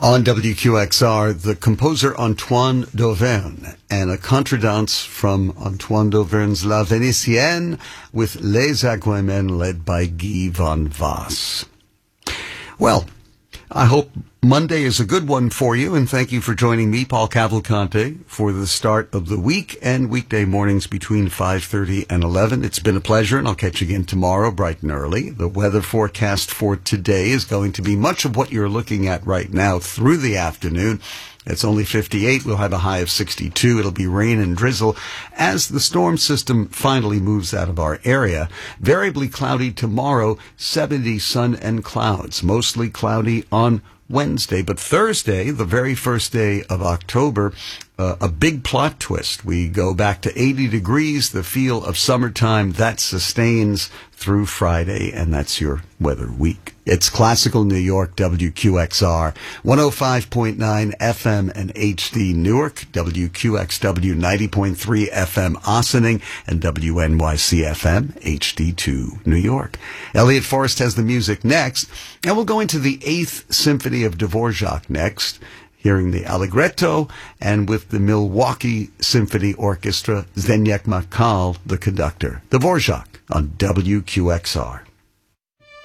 On WQXR, the composer Antoine Dauvergne and a contredanse from Antoine Dauvergne's La Vénitienne with Les Aquamen led by Guy van Vaas. Well, I hope Monday is a good one for you, and thank you for joining me, Paul Cavalcante, for the start of the week and weekday mornings between 5:30 and 11. It's been a pleasure, and I'll catch you again tomorrow bright and early. The weather forecast for today is going to be much of what you're looking at right now through the afternoon. It's only 58. We'll have a high of 62. It'll be rain and drizzle as the storm system finally moves out of our area. Variably cloudy tomorrow, 70 sun and clouds. Mostly cloudy on Wednesday, but Thursday, the very first day of October, a big plot twist. We go back to 80 degrees, the feel of summertime. That sustains through Friday, and that's your weather week. It's Classical New York, WQXR, 105.9 FM and HD Newark, WQXW 90.3 FM Ossining, and WNYC FM HD2 New York. Elliot Forrest has the music next, and we'll go into the 8th Symphony of Dvorak next, hearing the Allegretto, and with the Milwaukee Symphony Orchestra, Zdeněk Makal, the conductor. Dvorak on WQXR.